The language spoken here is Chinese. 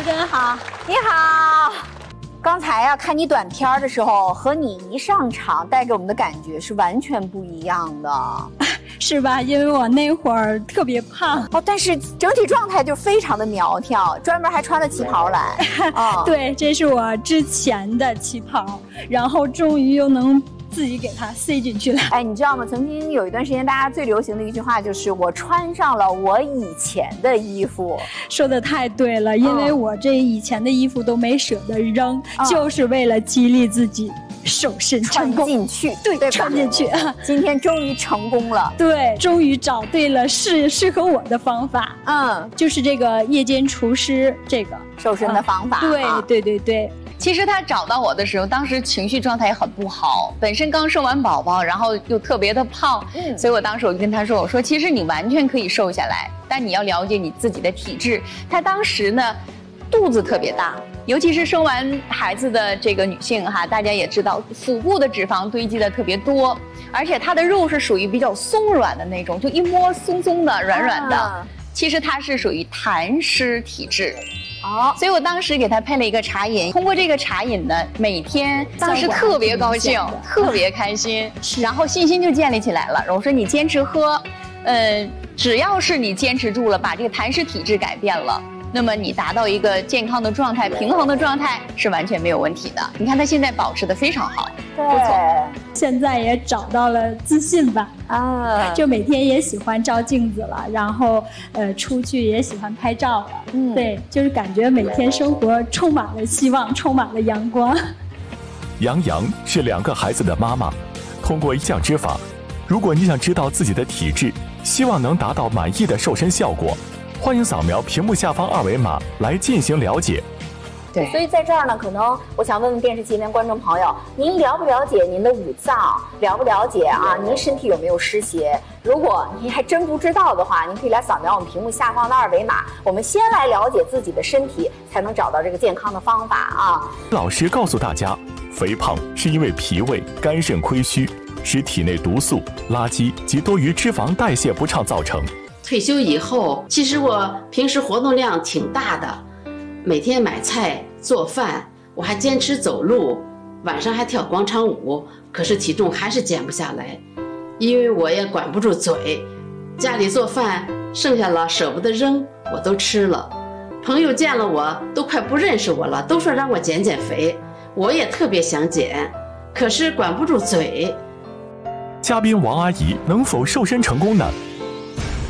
真好。 你好。刚才呀，看你短片的时候，和你一上场带给我们的感觉是完全不一样的， 是吧？因为我那会儿特别胖哦，但是整体状态就非常的苗条，专门还穿了旗袍来。 哦，对，这是我之前的旗袍，然后终于又能自己给它塞进去了。 哎，你知道吗？曾经有一段时间，大家最流行的一句话就是“我穿上了我以前的衣服”。 说的太对了，因为我这以前的衣服都没舍得扔，就是为了激励自己瘦身成功。 穿进去， 对，穿进去。 今天终于成功了。 对，终于找对了适合我的方法。就是这个夜间厨师这个瘦身的方法。 对。 其实他找到我的时候，当时情绪状态也很不好，本身刚生完宝宝，然后又特别的胖，所以我当时我就跟他说，我说其实你完全可以瘦下来，但你要了解你自己的体质。他当时呢，肚子特别大，尤其是生完孩子的这个女性哈，大家也知道，腹部的脂肪堆积的特别多，而且她的肉是属于比较松软的那种，就一摸松松的、软软的。其实她是属于痰湿体质。所以我当时给他配了一个茶饮，通过这个茶饮呢，每天当时特别高兴，特别开心，然后信心就建立起来了。我说你坚持喝，只要是你坚持住了，把这个痰湿体质改变了，那么你达到一个健康的状态、平衡的状态是完全没有问题的。你看他现在保持得非常好，不错。 现在也找到了自信吧，就每天也喜欢照镜子了，然后出去也喜欢拍照了，对，就是感觉每天生活充满了希望，充满了阳光。 杨洋是2个孩子的妈妈，通过一项之法，如果你想知道自己的体质，希望能达到满意的瘦身效果，欢迎扫描屏幕下方2维码来进行了解。 对，所以在这儿呢，可能我想问问电视机前观众朋友，您了不了解您的五脏？了不了解啊？您身体有没有湿邪？如果您还真不知道的话，您可以来扫描我们屏幕下方的2维码。我们先来了解自己的身体，才能找到这个健康的方法啊。 老师告诉大家，肥胖是因为脾胃、肝肾亏虚，使体内毒素、垃圾及多余脂肪代谢不畅造成。 退休以后，其实我平时活动量挺大的，每天买菜做饭，我还坚持走路，晚上还跳广场舞，可是体重还是减不下来，因为我也管不住嘴，家里做饭剩下了舍不得扔，我都吃了。朋友见了我都快不认识我了，都说让我减减肥，我也特别想减，可是管不住嘴。 嘉宾王阿姨能否瘦身成功呢？